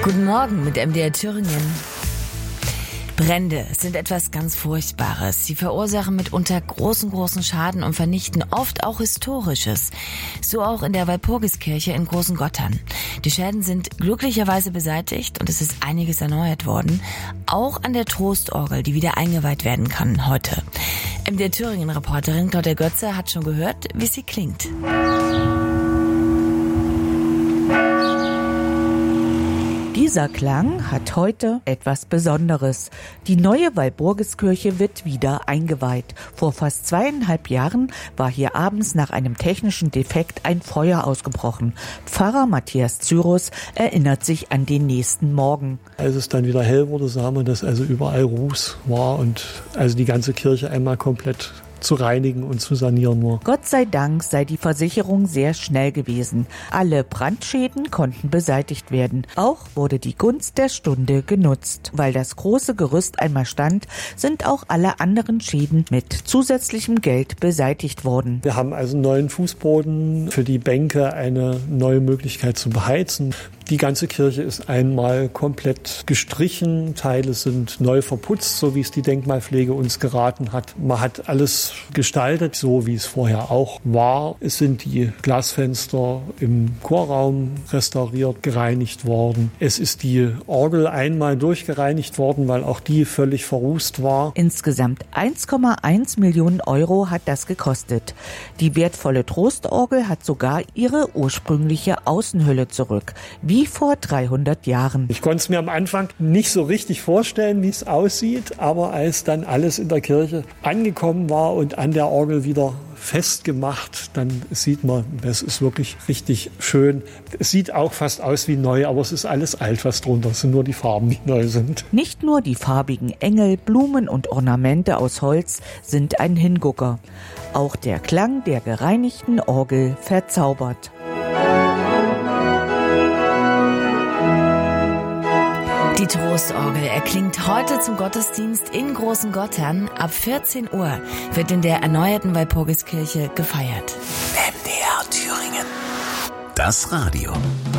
Guten Morgen mit MDR Thüringen. Brände sind etwas ganz Furchtbares. Sie verursachen mitunter großen Schaden und vernichten oft auch Historisches. So auch in der Walpurgiskirche in Großen Gottern. Die Schäden sind glücklicherweise beseitigt und es ist einiges erneuert worden. Auch an der Trostorgel, die wieder eingeweiht werden kann heute. MDR Thüringen-Reporterin Claudia Götze hat schon gehört, wie sie klingt. Dieser Klang hat heute etwas Besonderes. Die neue Walpurgiskirche wird wieder eingeweiht. Vor fast 2,5 Jahren war hier abends nach einem technischen Defekt ein Feuer ausgebrochen. Pfarrer Matthias Zyrus erinnert sich an den nächsten Morgen. Als es dann wieder hell wurde, sah man, dass also überall Ruß war und also die ganze Kirche einmal komplett zu reinigen und zu sanieren war. Gott sei Dank sei die Versicherung sehr schnell gewesen. Alle Brandschäden konnten beseitigt werden. Auch wurde die Gunst der Stunde genutzt. Weil das große Gerüst einmal stand, sind auch alle anderen Schäden mit zusätzlichem Geld beseitigt worden. Wir haben also einen neuen Fußboden, für die Bänke eine neue Möglichkeit zu beheizen. Die ganze Kirche ist einmal komplett gestrichen, Teile sind neu verputzt, so wie es die Denkmalpflege uns geraten hat. Man hat alles gestaltet, so wie es vorher auch war. Es sind die Glasfenster im Chorraum restauriert, gereinigt worden. Es ist die Orgel einmal durchgereinigt worden, weil auch die völlig verrußt war. Insgesamt 1,1 Millionen Euro hat das gekostet. Die wertvolle Trostorgel hat sogar ihre ursprüngliche Außenhülle zurück. Wie vor 300 Jahren. Ich konnte es mir am Anfang nicht so richtig vorstellen, wie es aussieht, aber als dann alles in der Kirche angekommen war und an der Orgel wieder festgemacht, dann sieht man, das ist wirklich richtig schön. Es sieht auch fast aus wie neu, aber es ist alles alt, was drunter ist. Es sind nur die Farben, die neu sind. Nicht nur die farbigen Engel, Blumen und Ornamente aus Holz sind ein Hingucker. Auch der Klang der gereinigten Orgel verzaubert. Die Trostorgel erklingt heute zum Gottesdienst in Großen Gottern. Ab 14 Uhr wird in der erneuerten Walpurgiskirche gefeiert. MDR Thüringen. Das Radio.